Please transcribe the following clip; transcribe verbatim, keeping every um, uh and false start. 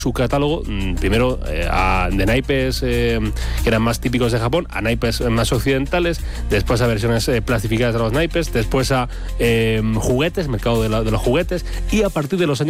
su catálogo, primero eh, a, de naipes eh, que eran más típicos de Japón, a naipes más occidentales, después a versiones eh, plastificadas de los naipes, después a eh, juguetes, mercado de, la, de los juguetes, y a partir de los años